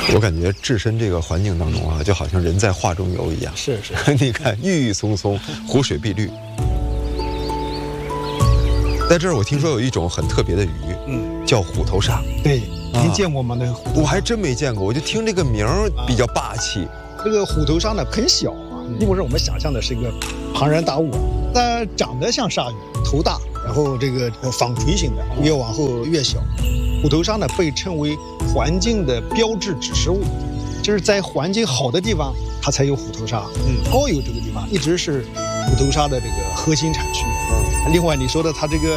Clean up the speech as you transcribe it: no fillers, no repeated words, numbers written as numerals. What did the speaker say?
我感觉置身这个环境当中啊，就好像人在画中游一样。 是， 你看郁郁葱葱，湖水碧绿。在这儿我听说有一种很特别的鱼，叫虎头鲨。 对，您见过吗？那个虎头鲨我还真没见过，我就听这个名儿比较霸气。 这个虎头鲨呢很小啊，并不是我们想象的是一个庞然大物，它长得像鲨鱼，头大，然后这个纺锤型的，越往后越小。虎头鲨呢被称为环境的标志指示物，就是在环境好的地方它才有虎头鲨。高邮这个地方一直是虎头鲨的这个核心产区。另外你说的它这个